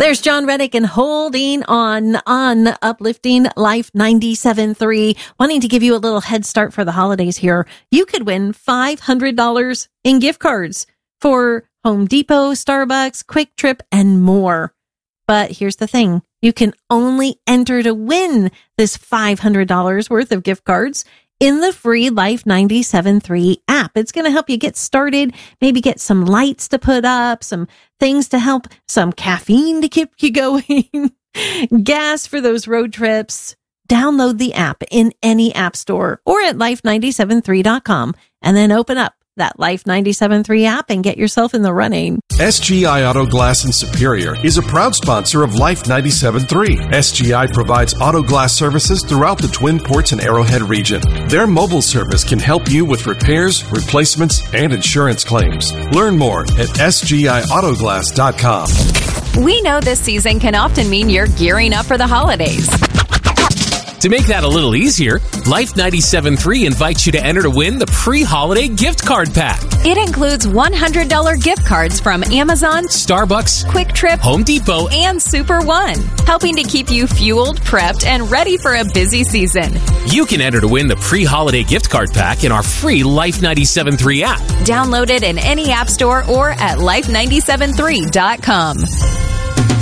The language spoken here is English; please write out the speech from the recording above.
There's John Reddick and Holding on Uplifting Life 97.3, wanting to give you a little head start for the holidays here. You could win $500 in gift cards for Home Depot, Starbucks, Quick Trip, and more. But here's the thing. You can only enter to win this $500 worth of gift cards in the free Life 97.3 app. It's going to help you get started, maybe get some lights to put up, some things to help, some caffeine to keep you going, gas for those road trips. Download the app in any app store or at life973.com and then open up that Life 97.3 app and get yourself in the running. SGI Auto Glass in Superior is a proud sponsor of Life 97.3. SGI provides auto glass services throughout the Twin Ports and Arrowhead region. Their mobile service can help you with repairs, replacements, and insurance claims. Learn more at sgiautoglass.com. We know this season can often mean you're gearing up for the holidays. To make that a little easier, Life 97.3 invites you to enter to win the pre-holiday gift card pack. It includes $100 gift cards from Amazon, Starbucks, Quick Trip, Home Depot, and Super One, helping to keep you fueled, prepped, and ready for a busy season. You can enter to win the pre-holiday gift card pack in our free Life 97.3 app. Download it in any app store or at life973.com.